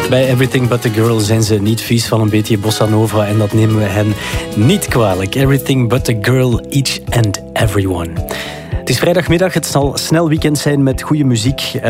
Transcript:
Bij Everything But The Girl zijn ze niet vies van een beetje bossa nova en dat nemen we hen niet kwalijk. Everything But The Girl, Each and Everyone. Het is vrijdagmiddag, het zal snel weekend zijn met goede muziek.